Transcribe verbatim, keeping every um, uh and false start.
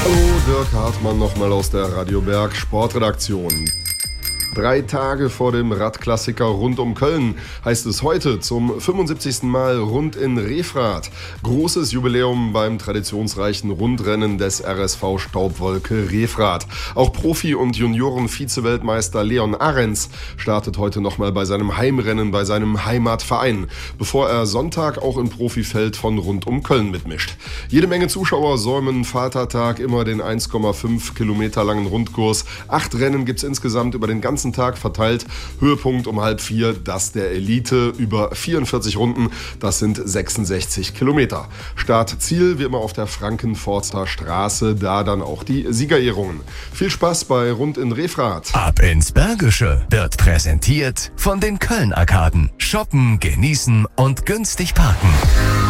Hallo, Dirk Hartmann nochmal aus der Radio Berg Sportredaktion. Drei Tage vor dem Radklassiker rund um Köln heißt es heute zum fünfundsiebzigsten Mal rund in Refrath. Großes Jubiläum beim traditionsreichen Rundrennen des R S V Staubwolke Refrath. Auch Profi- und Junioren-Vize-Weltmeister Leon Ahrens startet heute nochmal bei seinem Heimrennen bei seinem Heimatverein, bevor er Sonntag auch im Profifeld von rund um Köln mitmischt. Jede Menge Zuschauer säumen Vatertag immer den eins Komma fünf Kilometer langen Rundkurs. Acht Rennen gibt's insgesamt über den ganzen Tag verteilt. Höhepunkt um halb vier, das der Elite über vierundvierzig Runden, das sind sechsundsechzig Kilometer. Start-Ziel wie immer auf der Frankenforster Straße, da dann auch die Siegerehrungen. Viel Spaß bei Rund in Refrath. Ab ins Bergische wird präsentiert von den Köln-Arkaden. Shoppen, genießen und günstig parken.